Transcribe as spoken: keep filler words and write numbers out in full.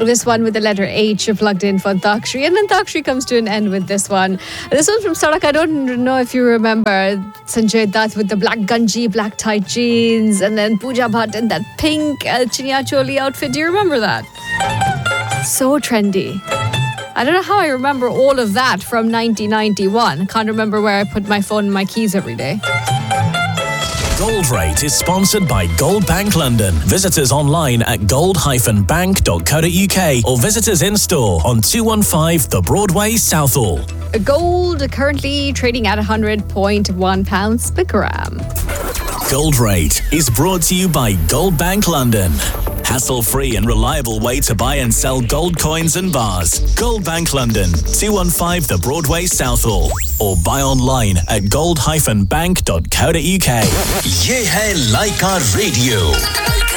This one with the letter H plugged in for Dakshri. And then Dakshri comes to an end with this one. This one's from Sarak. I don't know if you remember Sanjay Dutt with the black gunji, black tight jeans, and then Pooja Bhatt in that pink uh, chiniya choli outfit. Do you remember that? So trendy. I don't know how I remember all of that from nineteen ninety-one. Can't remember where I put my phone and my keys every day. Gold Rate is sponsored by Gold Bank London. Visit us online at gold dash bank dot co dot uk or visit us in store on two fifteen The Broadway, Southall. Gold currently trading at one hundred point one pounds per gram. Gold Rate is brought to you by Gold Bank London. Hassle-free and reliable way to buy and sell gold coins and bars. Gold Bank London, two fifteen The Broadway, Southall. Or buy online at gold dash bank dot co dot uk. Ye hai Laika Radio.